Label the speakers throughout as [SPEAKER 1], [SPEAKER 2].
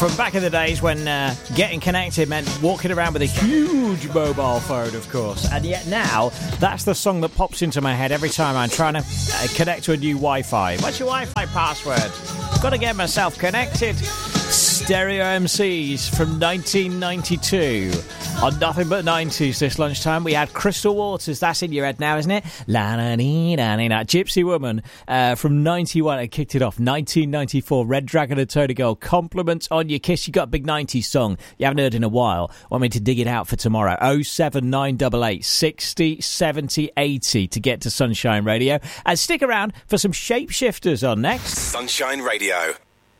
[SPEAKER 1] From back in the days when getting connected meant walking around with a huge mobile phone, of course. And yet now, that's the song that pops into my head every time I'm trying to connect to a new Wi-Fi. What's your Wi-Fi password? Got to get myself connected. Stereo MCs from 1992. On Nothing But 90s this lunchtime, we had Crystal Waters. That's in your head now, isn't it? La-da-dee-da-dee-da. Gypsy Woman from 91. It kicked it off. 1994, Red Dragon and Tony Gold. Compliments on your kiss. You got a big 90s song you haven't heard in a while. Want me to dig it out for tomorrow? 07988 60 70 80 to get to Sunshine Radio. And stick around for some Shapeshifters on next.
[SPEAKER 2] Sunshine Radio.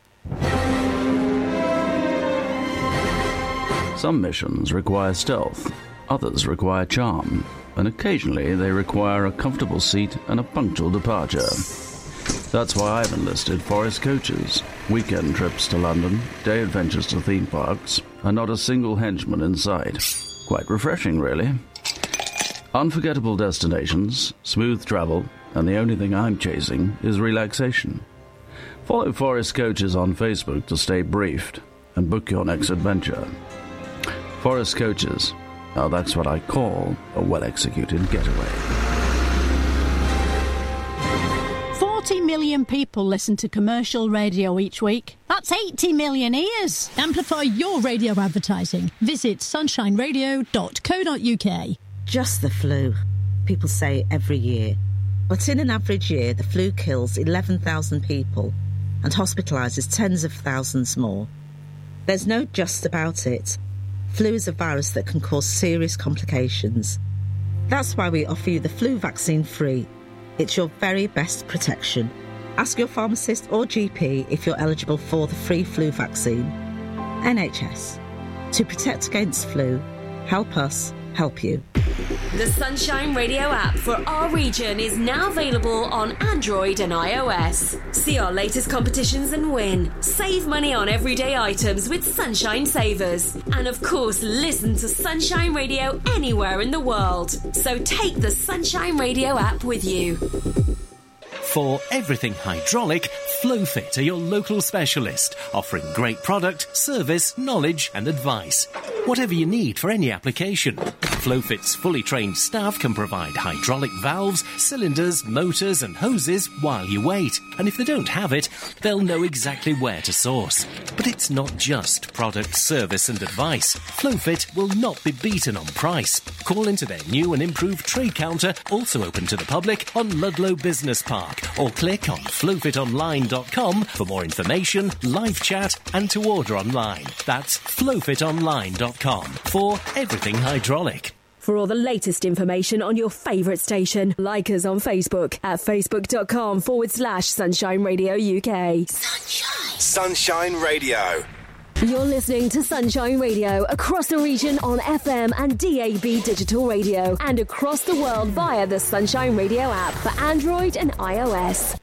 [SPEAKER 3] Some missions require stealth, others require charm, and occasionally they require a comfortable seat and a punctual departure. That's why I've enlisted Forest Coaches. Weekend trips to London, day adventures to theme parks, and not a single henchman in sight. Quite refreshing, really. Unforgettable destinations, smooth travel, and the only thing I'm chasing is relaxation. Follow Forest Coaches on Facebook to stay briefed and book your next adventure. Forest Coaches. Now that's what I call a well-executed getaway.
[SPEAKER 4] 40 million people listen to commercial radio each week. That's 80 million ears. Amplify your radio advertising. Visit sunshineradio.co.uk.
[SPEAKER 5] Just the flu. People say every year. But in an average year, the flu kills 11,000 people and hospitalises tens of thousands more. There's no just about it. Flu is a virus that can cause serious complications. That's why we offer you the flu vaccine free. It's your very best protection. Ask your pharmacist or GP if you're eligible for the free flu vaccine. NHS. To protect against flu, help us help you.
[SPEAKER 6] The Sunshine Radio app for our region is now available on Android and iOS. See our latest competitions and win. Save money on everyday items with Sunshine Savers. And of course, listen to Sunshine Radio anywhere in the world. So take the Sunshine Radio app with you.
[SPEAKER 7] For everything hydraulic, FlowFit are your local specialist, offering great product, service, knowledge and advice. Whatever you need for any application, FlowFit's fully trained staff can provide hydraulic valves, cylinders, motors and hoses while you wait. And if they don't have it, they'll know exactly where to source. But it's not just product, service and advice. FlowFit will not be beaten on price. Call into their new and improved trade counter, also open to the public, on Ludlow Business Park, or click on flowfitonline.com for more information, live chat and to order online. That's flowfitonline.com for everything hydraulic.
[SPEAKER 6] For all the latest information on your favourite station, like us on Facebook at facebook.com/Sunshine Radio UK.
[SPEAKER 2] Sunshine Radio.
[SPEAKER 6] You're listening to Sunshine Radio across the region on FM and DAB digital radio and across the world via the Sunshine Radio app for Android and iOS.